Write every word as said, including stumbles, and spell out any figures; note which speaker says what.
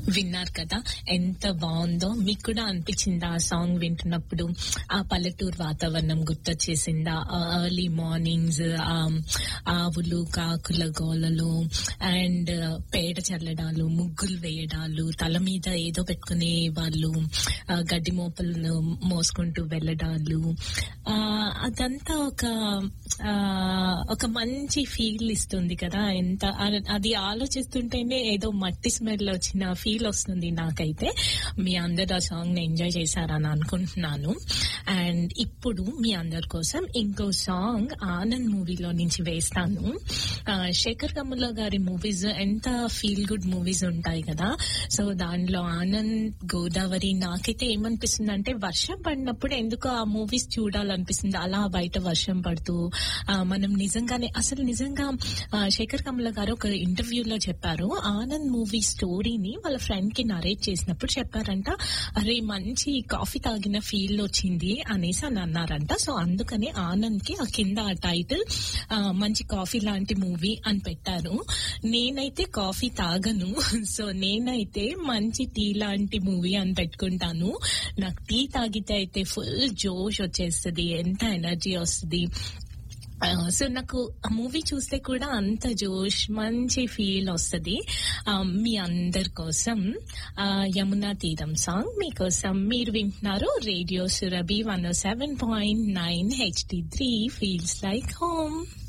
Speaker 1: విన్నారు కదా, ఎంత బాగుందో. మీకు కూడా అనిపించిందా ఆ సాంగ్ వింటున్నప్పుడు? ఆ పల్లెటూరు వాతావరణం గుర్తొచ్చేసిందా? ఎర్లీ మార్నింగ్స్, ఆవులు కాకుల గోలలు అండ్ పేడ చల్లడాలు, ముగ్గులు వేయడాలు, తల మీద ఏదో పెట్టుకునే వాళ్ళు, గడ్డి మోపలు మోసుకుంటూ వెళ్ళడాలు, ఆ అదంతా ఒక ఒక మంచి ఫీల్ ఇస్తుంది కదా. ఎంత అది ఆలోచిస్తుంటేనే ఏదో మట్టి స్మెల్ వచ్చిన ఫీల్ వస్తుంది నాకైతే. మీ అందరు ఆ సాంగ్ ని ఎంజాయ్ చేశారని అనుకుంటున్నాను. అండ్ ఇప్పుడు మీ అందరి కోసం ఇంకో సాంగ్ ఆనంద్ మూవీలో నుంచి వేస్తాను. శేఖర్ కమ్ముల గారి మూవీస్ ఎంత ఫీల్ గుడ్ మూవీస్ ఉంటాయి కదా. సో దానిలో ఆనంద్, గోదావరి నాకైతే ఏమనిపిస్తుంది అంటే వర్షం పడినప్పుడు ఎందుకు ఆ మూవీస్ చూడాలనిపిస్తుంది. అలా బయట వర్షం పడుతూ మనం నిజంగానే అసలు నిజంగా శేఖర్ కమ్ముల గారు ఒక ఇంటర్వ్యూలో చెప్పారు, ఆనంద్ మూవీ స్టోరీని వాళ్ళ ఫ్రెండ్ కి నరేట్ చేసినప్పుడు చెప్పారంట, అరే మంచి కాఫీ తాగిన ఫీల్ వచ్చింది అనేసి అని అన్నారంట. సో అందుకని ఆనంద్ కి ఆ కింద ఆ టైటిల్ మంచి కాఫీ లాంటి మూవీ అని పెట్టారు. నేనైతే కాఫీ తాగను, సో నేనైతే మంచి టీ లాంటి మూవీ అని పెట్టుకుంటాను. నాకు టీ తాగితే అయితే ఫుల్ జోష్ వచ్చేస్తుంది, ఎంత ఎనర్జీ వస్తుంది. సో నాకు ఆ మూవీ చూస్తే కూడా అంత జోష్, మంచి ఫీల్ వస్తుంది. మీ అందరి కోసం యమునా తీరం సాంగ్ మీకోసం. మీరు వింటున్నారు రేడియో సురభి వన్ ఓ seven point nine HD three feels like home.